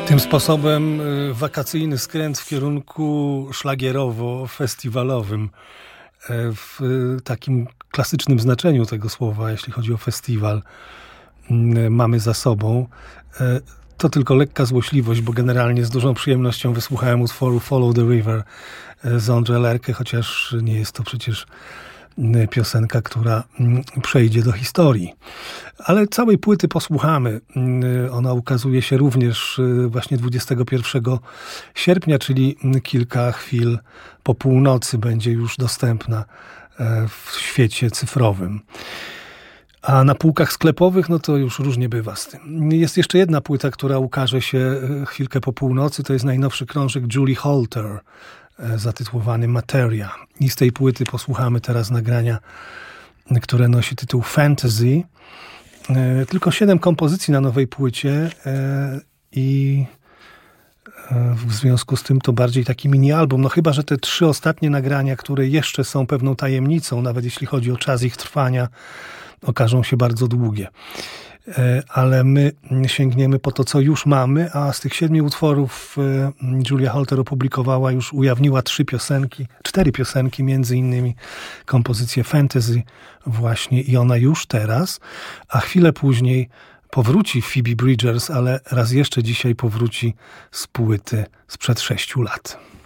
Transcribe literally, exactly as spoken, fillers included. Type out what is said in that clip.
Tym sposobem wakacyjny skręt w kierunku szlagierowo-festiwalowym w takim klasycznym znaczeniu tego słowa, jeśli chodzi o festiwal, mamy za sobą. To tylko lekka złośliwość, bo generalnie z dużą przyjemnością wysłuchałem utworu Follow the River z André Lerche, chociaż nie jest to przecież piosenka, która przejdzie do historii. Ale całej płyty posłuchamy. Ona ukazuje się również właśnie dwudziestego pierwszego sierpnia, czyli kilka chwil po północy będzie już dostępna w świecie cyfrowym. A na półkach sklepowych, no to już różnie bywa z tym. Jest jeszcze jedna płyta, która ukaże się chwilkę po północy. To jest najnowszy krążek Julie Holter, zatytułowany Materia. I z tej płyty posłuchamy teraz nagrania, które nosi tytuł Fantasy. Tylko siedem kompozycji na nowej płycie i w związku z tym to bardziej taki mini-album. No chyba, że te trzy ostatnie nagrania, które jeszcze są pewną tajemnicą, nawet jeśli chodzi o czas ich trwania, okażą się bardzo długie. Ale my sięgniemy po to, co już mamy, a z tych siedmiu utworów Julia Holter opublikowała, już ujawniła trzy piosenki, cztery piosenki, między innymi kompozycję Fantasy właśnie i ona już teraz, a chwilę później powróci Phoebe Bridgers, ale raz jeszcze dzisiaj powróci z płyty sprzed sześciu lat.